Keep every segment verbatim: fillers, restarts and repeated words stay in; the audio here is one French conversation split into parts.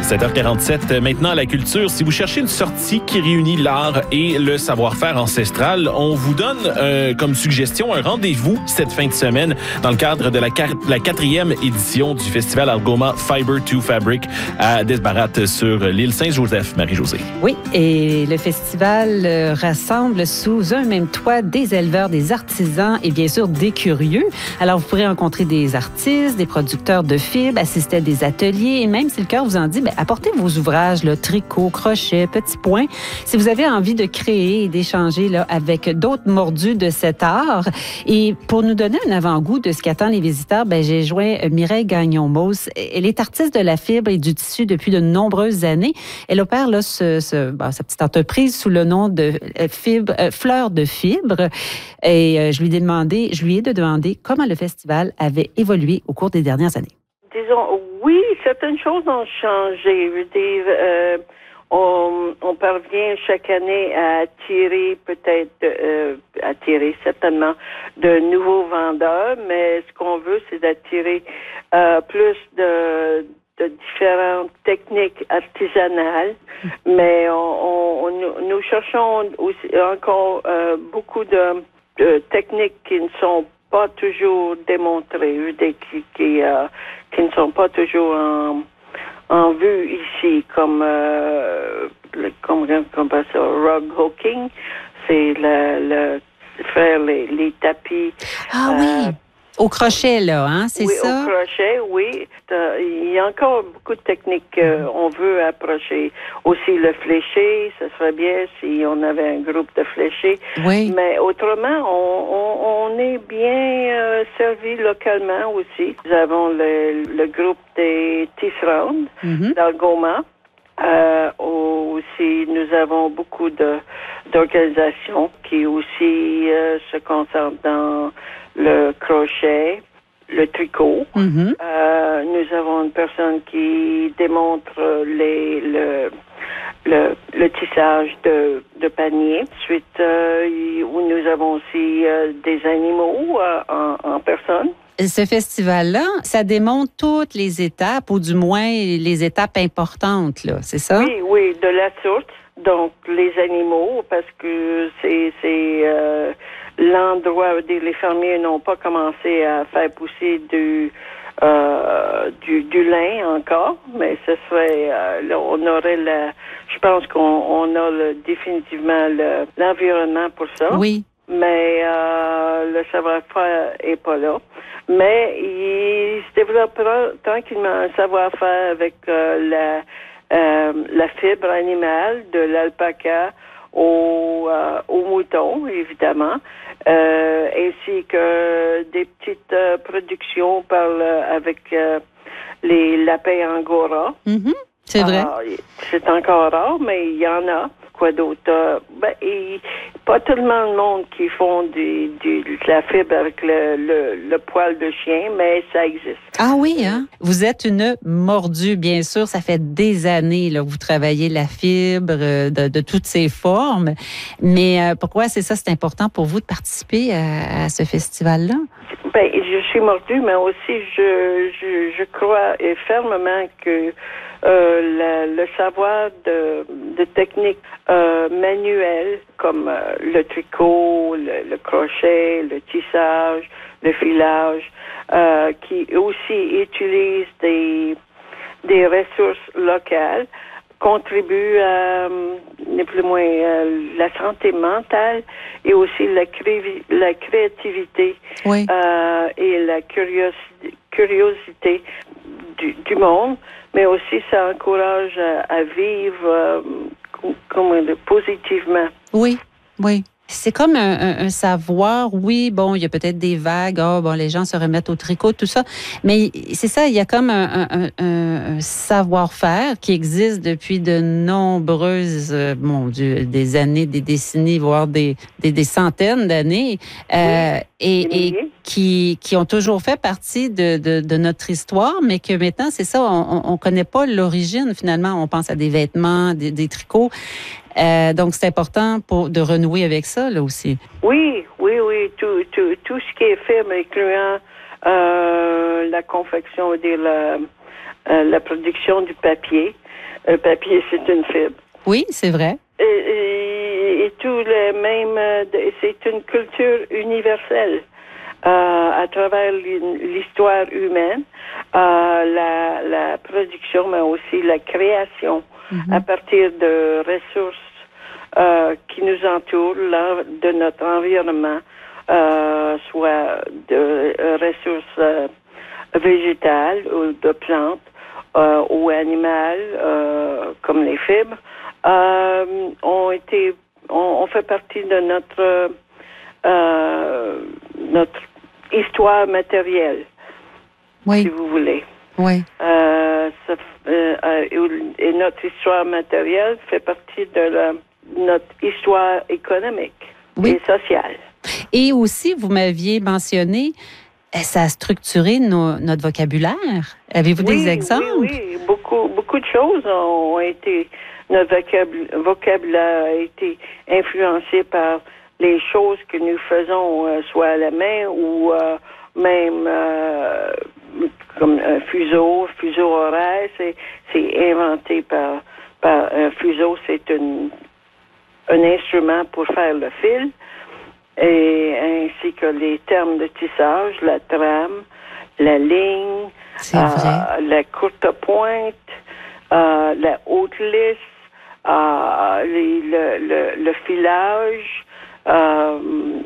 sept heures quarante-sept, maintenant à la culture. Si vous cherchez une sortie qui réunit l'art et le savoir-faire ancestral, on vous donne euh, comme suggestion un rendez-vous cette fin de semaine dans le cadre de la, car- la quatrième édition du festival Algoma Fiber to Fabric à Desbarat sur l'île Saint-Joseph. Marie-Josée. Oui, et le festival euh, rassemble sous un même toit des éleveurs, des artisans et bien sûr des curieux. Alors, vous pourrez rencontrer des artistes, des producteurs de fibres, assister à des ateliers et même si le cœur vous en dit, bien, apportez vos ouvrages, là, tricot, crochet, petits points. Si vous avez envie de créer et d'échanger là, avec d'autres mordus de cet art. Et pour nous donner un avant-goût de ce qu'attend les visiteurs, bien, j'ai joint Mireille Gagnon-Mauss. Elle est artiste de la fibre et du tissu depuis de nombreuses années. Elle opère là, ce, ce, bon, sa petite entreprise sous le nom de fibre, euh, Fleurs de fibre. Et euh, je lui ai demandé, je lui ai de demander comment le festival avait évolué au cours des dernières années. Disons, oui, certaines choses ont changé. Je veux dire, euh, on, on parvient chaque année à attirer peut-être, euh, attirer certainement de nouveaux vendeurs, mais ce qu'on veut, c'est d'attirer euh, plus de, de différentes techniques artisanales. Mais on, on, nous, nous cherchons aussi encore euh, beaucoup de, de techniques qui ne sont pas toujours démontrées, des, qui, qui, euh, qui ne sont pas toujours en, en vue ici, comme, euh, le, comme, comme ça, rug hooking, c'est le, le faire les, les tapis. Ah euh, oui, au crochet, là, hein, c'est oui, ça? Oui, au crochet, oui. Euh, il y a encore beaucoup de techniques qu'on veut approcher. Aussi, le fléché, ce serait bien si on avait un groupe de fléchés. Oui. Mais autrement, on, on, on est bien euh, servi localement aussi. Nous avons le, le groupe des tisserandes Mm-hmm. d'Algoma. Euh, aussi, nous avons beaucoup de d'organisations qui aussi euh, se concentrent dans le crochet, le tricot. Mm-hmm. Euh, nous avons une personne qui démontre les le le, le tissage de, de paniers. Ensuite, euh, où nous avons aussi euh, des animaux euh, en, en personne. Ce festival-là, ça démontre toutes les étapes, ou du moins les étapes importantes, là, c'est ça? Oui, oui, de la sorte. Donc, les animaux, parce que c'est c'est euh, l'endroit où les fermiers n'ont pas commencé à faire pousser du euh, du, du lin encore, mais ce serait euh, là, on aurait la, je pense qu'on on a le, définitivement le, l'environnement pour ça. Oui. Mais euh, le savoir-faire est pas là. Mais il se développera tranquillement un savoir-faire avec euh, la euh, la fibre animale, de l'alpaca au euh, au mouton, évidemment, euh, ainsi que des petites euh, productions par le, avec euh, les lapins angora. Mm-hmm. C'est vrai. Alors, c'est encore rare, mais il y en a. Quoi d'autre? Euh, ben, et pas tellement de monde qui font du, du, de la fibre avec le, le, le poil de chien, mais ça existe. Ah oui, hein? Vous êtes une mordue, bien sûr. Ça fait des années là, que vous travaillez la fibre euh, de, de toutes ses formes. Mais euh, pourquoi c'est ça, c'est important pour vous de participer à, à ce festival-là? Ben, je suis mordue, mais aussi je, je, je crois fermement que euh, la, le savoir de, de techniques euh, manuelles comme euh, le tricot, le, le crochet, le tissage, le filage, euh, qui aussi utilisent des, des ressources locales, contribue à, ni plus ni moins, à la santé mentale et aussi la, cré- la créativité Oui. euh, et la curiosité, curiosité du, du monde, mais aussi ça encourage à, à vivre euh, comme, positivement. Oui, oui. C'est comme un, un, un savoir, oui, bon, il y a peut-être des vagues, oh, bon, les gens se remettent au tricot, tout ça, mais c'est ça, il y a comme un, un, un, un savoir-faire qui existe depuis de nombreuses, euh, mon Dieu, des années, des décennies, voire des, des, des centaines d'années, euh, oui, et, et qui, qui ont toujours fait partie de, de, de notre histoire, mais que maintenant, c'est ça, on ne connaît pas l'origine, finalement, on pense à des vêtements, des, des tricots. Euh, donc, c'est important pour, de renouer avec ça, là aussi. Oui, oui, oui. Tout, tout, tout ce qui est fait, incluant euh, la confection, dire, la, euh, la production du papier. Le papier, c'est une fibre. Oui, c'est vrai. Et, et, et tout le même, c'est une culture universelle euh, à travers l'histoire humaine, euh, la, la production, mais aussi la création mm-hmm. à partir de ressources euh, qui nous entourent, là, de notre environnement, euh, soit de euh, ressources euh, végétales ou de plantes euh, ou animales, euh, comme les fibres. Euh, ont été, on, on fait partie de notre euh, notre histoire matérielle, oui. si vous voulez. Oui. Euh, ça, euh, et notre histoire matérielle fait partie de la, notre histoire économique oui. et sociale. Et aussi, vous m'aviez mentionné, ça a structuré nos, notre vocabulaire. Avez-vous oui, des exemples? Oui, oui, beaucoup, beaucoup de choses ont été. Notre vocabulaire a été influencé par les choses que nous faisons, euh, soit à la main ou euh, même euh, comme un fuseau, fuseau horaire, c'est, c'est inventé par, par un fuseau, c'est une, un instrument pour faire le fil, et ainsi que les termes de tissage, la trame, la ligne, euh, la courte pointe, euh, la haute lisse, Euh, les, le, le, le filage, euh,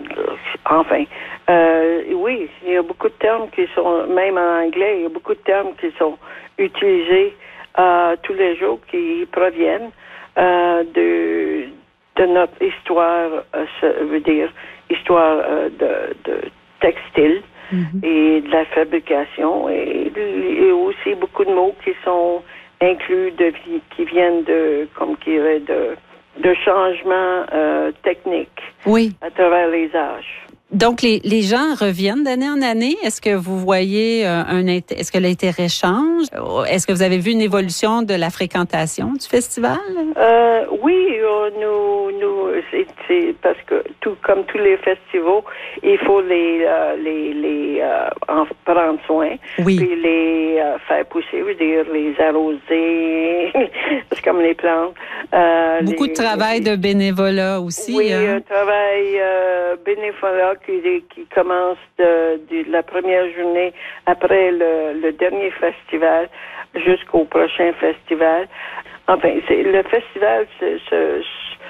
enfin, euh, oui, il y a beaucoup de termes qui sont, même en anglais, il y a beaucoup de termes qui sont utilisés euh, tous les jours qui proviennent euh, de, de notre histoire, euh, ça veut dire histoire euh, de, de textile mm-hmm. et de la fabrication, et, et aussi beaucoup de mots qui sont inclus de qui viennent de comme qui de de changements euh, techniques oui. à travers les âges. Donc les, les gens reviennent d'année en année. Est-ce que vous voyez euh, un est-ce que l'intérêt change? Est-ce que vous avez vu une évolution de la fréquentation du festival? Euh, oui, euh, nous nous c'est, c'est parce que tout comme tous les festivals, il faut les euh, les les euh, en prendre soin, oui. puis les euh, faire pousser, je veux dire les arroser, c'est comme les plantes. Euh, Beaucoup les, de travail les, de bénévolat aussi. Oui, hein? un travail euh, bénévolat qui, qui commence de, de la première journée après le, le dernier festival jusqu'au prochain festival. Enfin, c'est, le festival se, se,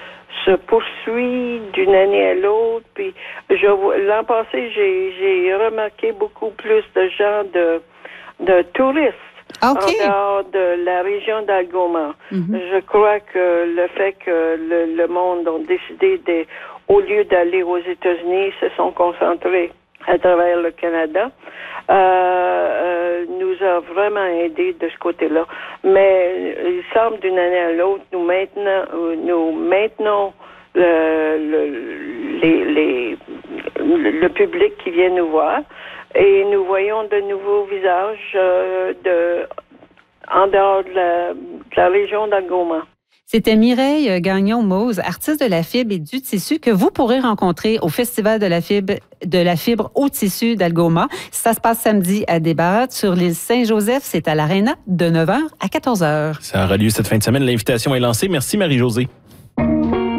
se poursuit d'une année à l'autre. Puis, je, l'an passé, j'ai, j'ai remarqué beaucoup plus de gens de, de touristes. Okay. En dehors de la région d'Algoma. Mm-hmm. Je crois que le fait que le, le monde a décidé de, au lieu d'aller aux États-Unis, se sont concentrés à travers le Canada, euh, euh, nous a vraiment aidé de ce côté-là. Mais il semble d'une année à l'autre, nous maintenant, nous maintenons le, le, les, les, le public qui vient nous voir. Et nous voyons de nouveaux visages euh, de, en dehors de la, de la région d'Algoma. C'était Mireille Gagnon-Mose, artiste de la fibre et du tissu, que vous pourrez rencontrer au Festival de la fibre, de la fibre au tissu d'Algoma. Ça se passe samedi à Desbarats sur l'île Saint-Joseph. C'est à l'Arena de neuf heures à quatorze heures. Ça aura lieu cette fin de semaine. L'invitation est lancée. Merci Marie-Josée.